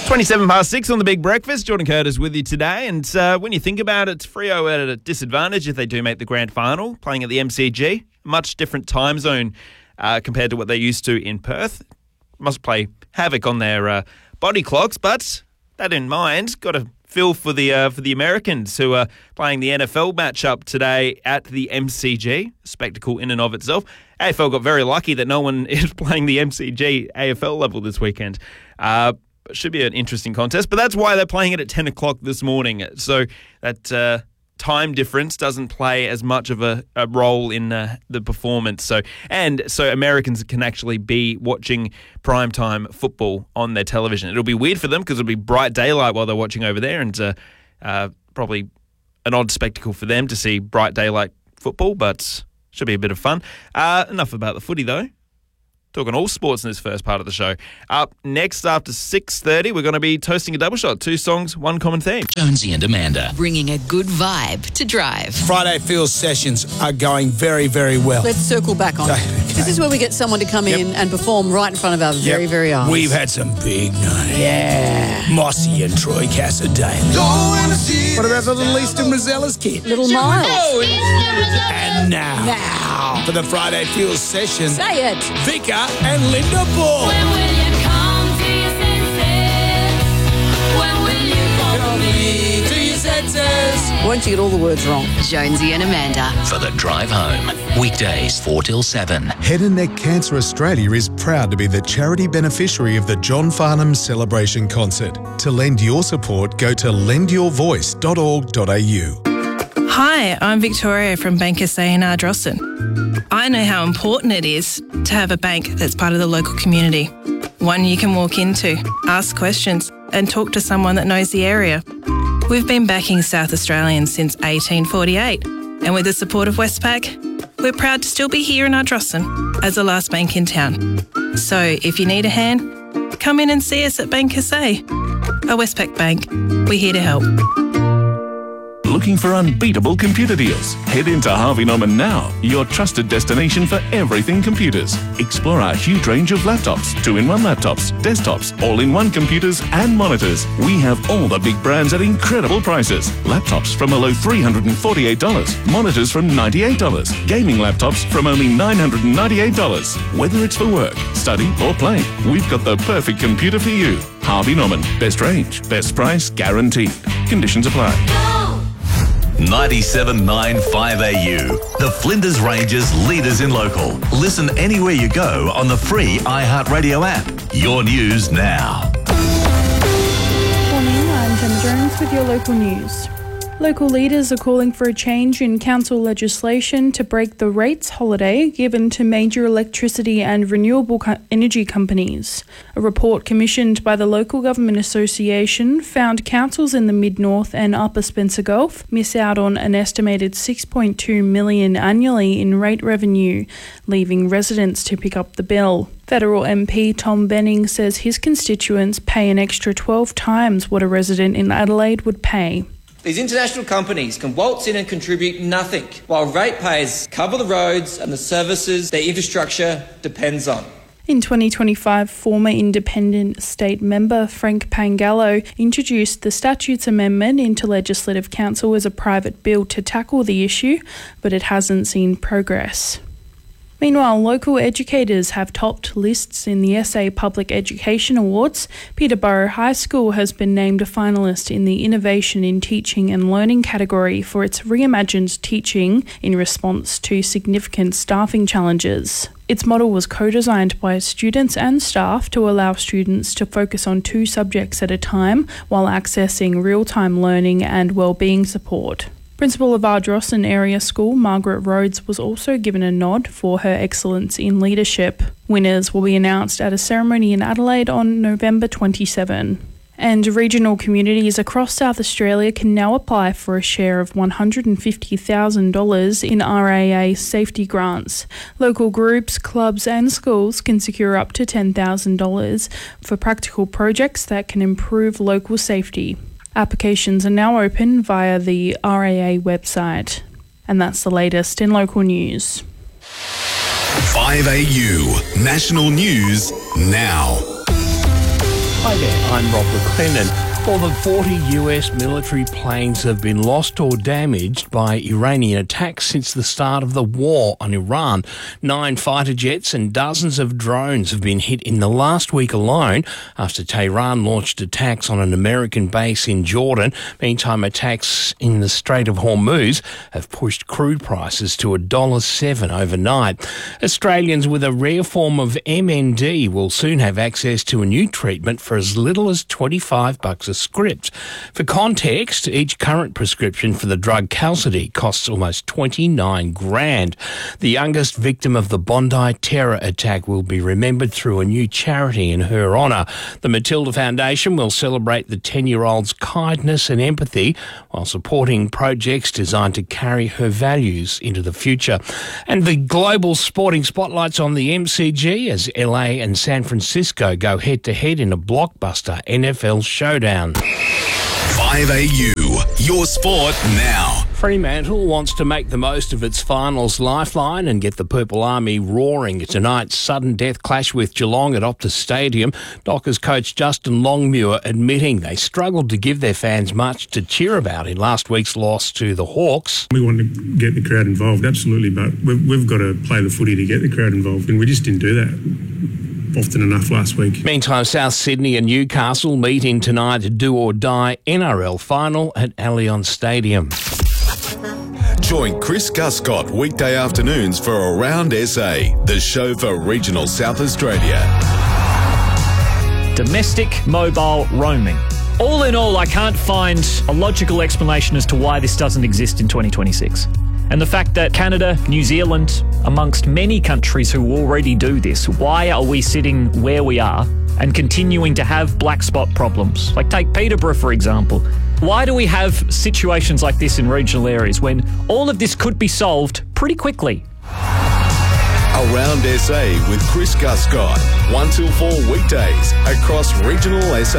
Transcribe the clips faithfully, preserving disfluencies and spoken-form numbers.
twenty-seven past six on The Big Breakfast. Jordan Curtis with you today. And uh, when you think about it, Freo are at a disadvantage if they do make the grand final, playing at the M C G. Much different time zone uh, compared to what they're used to in Perth. Must play havoc on their uh, body clocks, but that in mind, got to feel for the uh, for the Americans who are playing the N F L matchup today at the M C G. A spectacle in and of itself. A F L got very lucky that no one is playing the M C G A F L level this weekend. Uh, should be an interesting contest, but that's why they're playing it at ten o'clock this morning. So that uh, time difference doesn't play as much of a, a role in uh, the performance. So and so Americans can actually be watching primetime football on their television. It'll be weird for them because it'll be bright daylight while they're watching over there, and uh, uh, probably an odd spectacle for them to see bright daylight football, but should be a bit of fun. Uh, enough about the footy, though. Talking all sports in this first part of the show. Up next, after six thirty, we're going to be toasting a double shot. Two songs, one common theme. Jonesy and Amanda. Bringing a good vibe to drive. Friday Feels sessions are going very, very well. Let's circle back on. Okay. This is where we get someone to come Yep. in and perform right in front of our very, Yep. very eyes. We've had some big names. Yeah. Mossy and Troy Cassidy. What about the little Easton Rosellas kid? Little Miles. And now, Now. for the Friday Feels session, Say it. Vika and Linda Ball. When will you come to your senses? When will you come to me? To your senses. Won't you get all the words wrong? Jonesy and Amanda. For the drive home. Weekdays four till seven. Head and Neck Cancer Australia is proud to be the charity beneficiary of the John Farnham Celebration Concert. To lend your support, go to lend your voice dot org dot a u. Hi, I'm Victoria from Bank S A in Ardrossan. I know how important it is to have a bank that's part of the local community. One you can walk into, ask questions, and talk to someone that knows the area. We've been backing South Australians since eighteen forty-eight, and with the support of Westpac, we're proud to still be here in Ardrossan as the last bank in town. So if you need a hand, come in and see us at Bank S A. A Westpac bank, we're here to help. Looking for unbeatable computer deals? Head into Harvey Norman now, your trusted destination for everything computers. Explore our huge range of laptops, two-in-one laptops, desktops, all-in-one computers and monitors. We have all the big brands at incredible prices. Laptops from a low three hundred forty-eight dollars, monitors from ninety-eight dollars, gaming laptops from only nine hundred ninety-eight dollars. Whether it's for work, study or play, we've got the perfect computer for you. Harvey Norman, best range, best price guaranteed. Conditions apply. ninety-seven point nine five A U. The Flinders Ranges leaders in local. Listen anywhere you go on the free iHeartRadio app. Your news now. Morning, I'm Gemma Jones with your local news. Local leaders are calling for a change in council legislation to break the rates holiday given to major electricity and renewable co- energy companies. A report commissioned by the Local Government Association found councils in the Mid-North and Upper Spencer Gulf miss out on an estimated six point two million dollars annually in rate revenue, leaving residents to pick up the bill. Federal M P Tom Benning says his constituents pay an extra twelve times what a resident in Adelaide would pay. These international companies can waltz in and contribute nothing, while ratepayers cover the roads and the services their infrastructure depends on. In twenty twenty-five, former independent state member Frank Pangallo introduced the Statutes Amendment into Legislative Council as a private bill to tackle the issue, but it hasn't seen progress. Meanwhile, local educators have topped lists in the S A Public Education Awards. Peterborough High School has been named a finalist in the Innovation in Teaching and Learning category for its reimagined teaching in response to significant staffing challenges. Its model was co-designed by students and staff to allow students to focus on two subjects at a time while accessing real-time learning and wellbeing support. Principal of Ardrossan Area School, Margaret Rhodes, was also given a nod for her excellence in leadership. Winners will be announced at a ceremony in Adelaide on November twenty-seventh. And regional communities across South Australia can now apply for a share of one hundred fifty thousand dollars in R A A safety grants. Local groups, clubs and schools can secure up to ten thousand dollars for practical projects that can improve local safety. Applications are now open via the R A A website. And that's the latest in local news. five A U National News now. Hi there, I'm Rob McLennan. More than forty U S military planes have been lost or damaged by Iranian attacks since the start of the war on Iran. Nine fighter jets and dozens of drones have been hit in the last week alone after Tehran launched attacks on an American base in Jordan. Meantime, attacks in the Strait of Hormuz have pushed crude prices to one dollar seven overnight. Australians with a rare form of M N D will soon have access to a new treatment for as little as twenty-five bucks a script. For context, each current prescription for the drug Qalsody costs almost twenty-nine grand. The youngest victim of the Bondi terror attack will be remembered through a new charity in her honour. The Matilda Foundation will celebrate the ten-year-old's kindness and empathy while supporting projects designed to carry her values into the future. And the global sporting spotlight's on the M C G as L A and San Francisco go head-to-head in a blockbuster N F L showdown. five A U, your sport now. Fremantle wants to make the most of its finals lifeline and get the Purple Army roaring. Tonight's sudden death clash with Geelong at Optus Stadium. Dockers coach Justin Longmuir admitting they struggled to give their fans much to cheer about in last week's loss to the Hawks. We want to get the crowd involved, absolutely, but we've, we've got to play the footy to get the crowd involved, and we just didn't do that often enough last week. Meantime, South Sydney and Newcastle meet in tonight to do or die N R L final at Allianz Stadium. Join Chris Guscott weekday afternoons for Around S A, the show for regional South Australia. Domestic mobile roaming. All in all, I can't find a logical explanation as to why this doesn't exist in twenty twenty-six. And the fact that Canada, New Zealand, amongst many countries who already do this, why are we sitting where we are and continuing to have black spot problems? Like take Peterborough, for example. Why do we have situations like this in regional areas when all of this could be solved pretty quickly? Around S A with Chris Guscott, one till four weekdays across regional S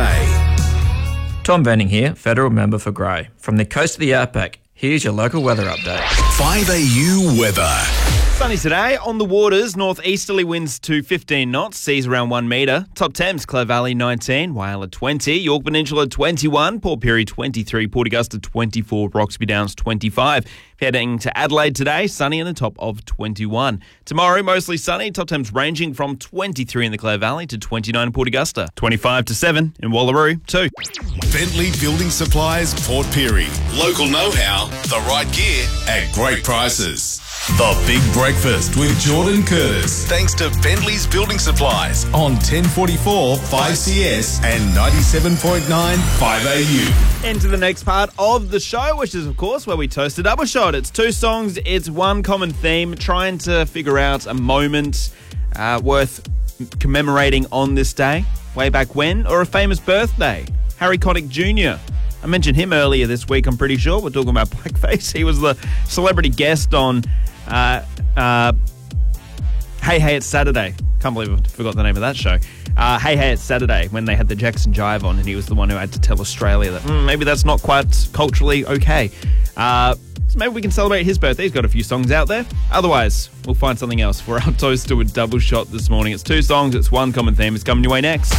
A. Tom Venning here, Federal Member for Grey. From the coast of the outback, here's your local weather update. five A U weather. Sunny today. On the waters, northeasterly winds to fifteen knots, seas around one metre. Top temps, Clare Valley nineteen, Whyalla twenty, York Peninsula twenty-one, Port Pirie twenty-three, Port Augusta twenty-four, Roxby Downs twenty-five. Heading to Adelaide today, sunny and a top of twenty-one. Tomorrow, mostly sunny, top temps ranging from twenty-three in the Clare Valley to twenty-nine in Port Augusta. twenty-five to seven in Wallaroo, too. Bentley Building Supplies, Port Pirie. Local know-how, the right gear at great prices. The Big Breakfast with Jordan Curtis. Thanks to Bentley's Building Supplies on ten forty-four five C S and ninety-seven point nine five A U. Into the next part of the show, which is, of course, where we toast a double shot. It's two songs, it's one common theme, trying to figure out a moment uh, worth commemorating on this day, way back when, or a famous birthday. Harry Connick Junior I mentioned him earlier this week, I'm pretty sure. We're talking about Blackface. He was the celebrity guest on uh, uh, Hey Hey It's Saturday. Can't believe I forgot the name of that show. Uh, hey Hey It's Saturday, when they had the Jackson Jive on, and he was the one who had to tell Australia that mm, maybe that's not quite culturally okay. Uh, so maybe we can celebrate his birthday. He's got a few songs out there. Otherwise, we'll find something else for our toast to a double shot this morning. It's two songs, it's one common theme. It's coming your way next.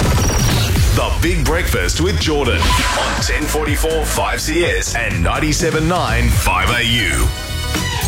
The Big Breakfast with Jordan on ten forty-four five C S and ninety-seven point nine five A U.